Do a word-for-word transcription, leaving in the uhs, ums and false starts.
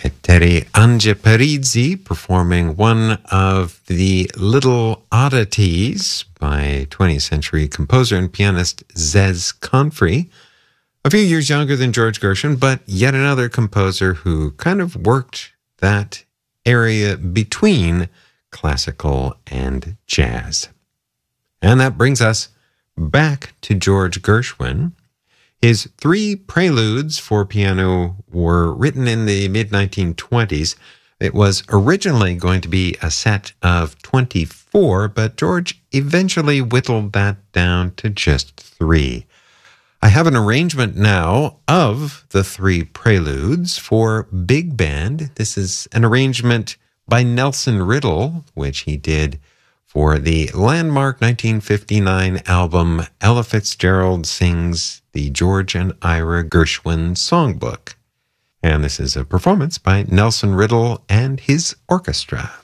Ettore Angeparizzi performing one of the little oddities by twentieth century composer and pianist Zez Confrey, a few years younger than George Gershwin, but yet another composer who kind of worked that area between classical and jazz. And that brings us back to George Gershwin. His three preludes for piano were written in the mid nineteen twenties. It was originally going to be a set of twenty-four, but George eventually whittled that down to just three. I have an arrangement now of the three preludes for big band. This is an arrangement by Nelson Riddle, which he did for the landmark nineteen fifty-nine album Ella Fitzgerald Sings the George and Ira Gershwin Songbook. And this is a performance by Nelson Riddle and his orchestra.